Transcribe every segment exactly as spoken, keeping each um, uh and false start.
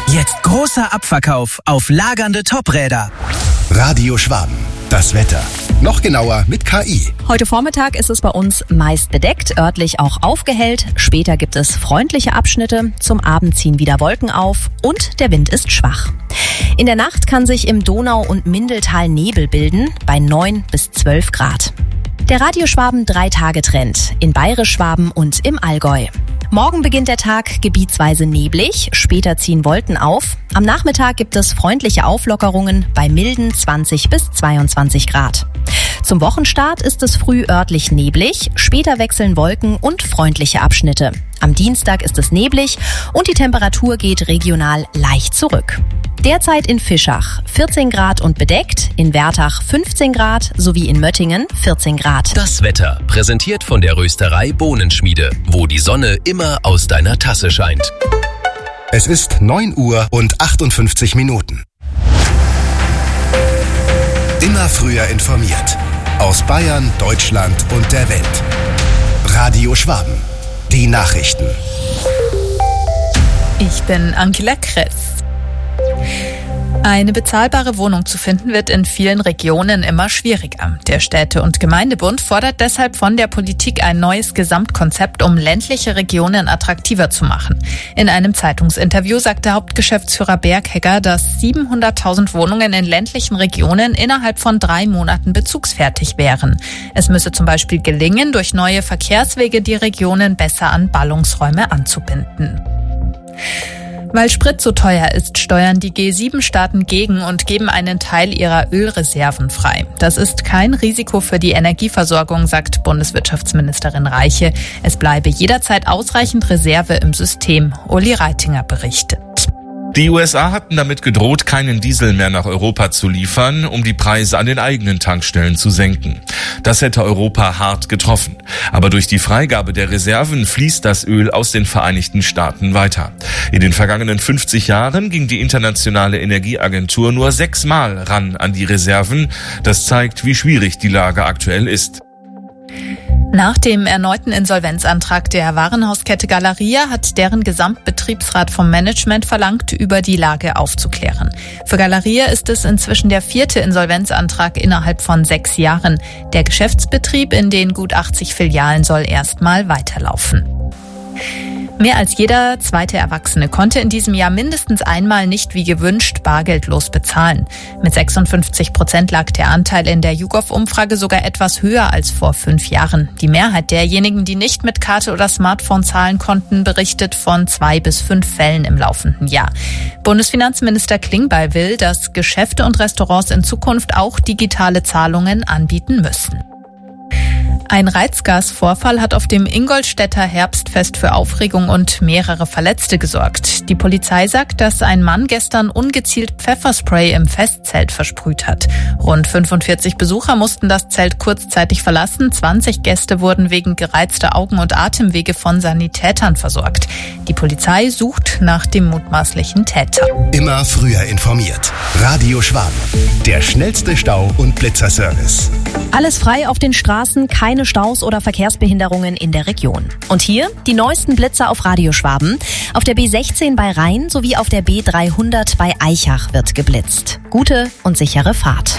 Jetzt großer Abverkauf auf lagernde Topräder. Radio Schwaben. Das Wetter. Noch genauer mit K I. Heute Vormittag ist es bei uns meist bedeckt, örtlich auch aufgehellt. Später gibt es freundliche Abschnitte. Zum Abend ziehen wieder Wolken auf und der Wind ist schwach. In der Nacht kann sich im Donau- und Mindeltal Nebel bilden, bei neun bis zwölf Grad. Der Radio Schwaben Drei-Tage-Trend in Bayerisch-Schwaben und im Allgäu. Morgen beginnt der Tag gebietsweise neblig, später ziehen Wolken auf. Am Nachmittag gibt es freundliche Auflockerungen bei milden zwanzig bis zweiundzwanzig Grad. Zum Wochenstart ist es früh örtlich neblig, später wechseln Wolken und freundliche Abschnitte. Am Dienstag ist es neblig und die Temperatur geht regional leicht zurück. Derzeit in Fischach vierzehn Grad und bedeckt, in Wertach fünfzehn Grad sowie in Möttingen vierzehn Grad. Das Wetter, präsentiert von der Rösterei Bohnenschmiede, wo die Sonne immer aus deiner Tasse scheint. Es ist neun Uhr und achtundfünfzig Minuten. Immer früher informiert. Aus Bayern, Deutschland und der Welt. Radio Schwaben. Die Nachrichten. Ich bin Angela Kress. Eine bezahlbare Wohnung zu finden wird in vielen Regionen immer schwieriger. Der Städte- und Gemeindebund fordert deshalb von der Politik ein neues Gesamtkonzept, um ländliche Regionen attraktiver zu machen. In einem Zeitungsinterview sagte Hauptgeschäftsführer Berghegger, dass siebenhunderttausend Wohnungen in ländlichen Regionen innerhalb von drei Monaten bezugsfertig wären. Es müsse zum Beispiel gelingen, durch neue Verkehrswege die Regionen besser an Ballungsräume anzubinden. Weil Sprit so teuer ist, steuern die G sieben Staaten gegen und geben einen Teil ihrer Ölreserven frei. Das ist kein Risiko für die Energieversorgung, sagt Bundeswirtschaftsministerin Reiche. Es bleibe jederzeit ausreichend Reserve im System. Uli Reitinger berichtet. Die U S A hatten damit gedroht, keinen Diesel mehr nach Europa zu liefern, um die Preise an den eigenen Tankstellen zu senken. Das hätte Europa hart getroffen. Aber durch die Freigabe der Reserven fließt das Öl aus den Vereinigten Staaten weiter. In den vergangenen fünfzig Jahren ging die Internationale Energieagentur nur sechsmal ran an die Reserven. Das zeigt, wie schwierig die Lage aktuell ist. Nach dem erneuten Insolvenzantrag der Warenhauskette Galeria hat deren Gesamtbetriebsrat vom Management verlangt, über die Lage aufzuklären. Für Galeria ist es inzwischen der vierte Insolvenzantrag innerhalb von sechs Jahren. Der Geschäftsbetrieb in den gut achtzig Filialen soll erstmal weiterlaufen. Mehr als jeder zweite Erwachsene konnte in diesem Jahr mindestens einmal nicht wie gewünscht bargeldlos bezahlen. Mit sechsundfünfzig Prozent lag der Anteil in der YouGov-Umfrage sogar etwas höher als vor fünf Jahren. Die Mehrheit derjenigen, die nicht mit Karte oder Smartphone zahlen konnten, berichtet von zwei bis fünf Fällen im laufenden Jahr. Bundesfinanzminister Klingbeil will, dass Geschäfte und Restaurants in Zukunft auch digitale Zahlungen anbieten müssen. Ein Reizgasvorfall hat auf dem Ingolstädter Herbstfest für Aufregung und mehrere Verletzte gesorgt. Die Polizei sagt, dass ein Mann gestern ungezielt Pfefferspray im Festzelt versprüht hat. Rund fünfundvierzig Besucher mussten das Zelt kurzzeitig verlassen. zwanzig Gäste wurden wegen gereizter Augen- und Atemwege von Sanitätern versorgt. Die Polizei sucht nach dem mutmaßlichen Täter. Immer früher informiert. Radio Schwaben. Der schnellste Stau- und Blitzerservice. Alles frei auf den Straßen, keine Staus oder Verkehrsbehinderungen in der Region. Und hier die neuesten Blitzer auf Radio Schwaben. Auf der B sechzehn bei Rhein sowie auf der B dreihundert bei Eichach wird geblitzt. Gute und sichere Fahrt.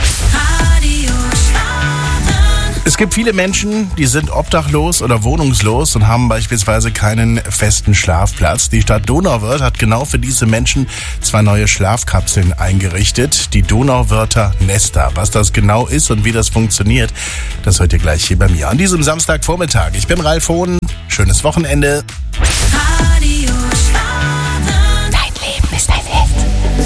Es gibt viele Menschen, die sind obdachlos oder wohnungslos und haben beispielsweise keinen festen Schlafplatz. Die Stadt Donauwörth hat genau für diese Menschen zwei neue Schlafkapseln eingerichtet. Die Donauwörther Nester. Was das genau ist und wie das funktioniert, das hört ihr gleich hier bei mir an diesem Samstagvormittag. Ich bin Ralf Hohn. Schönes Wochenende.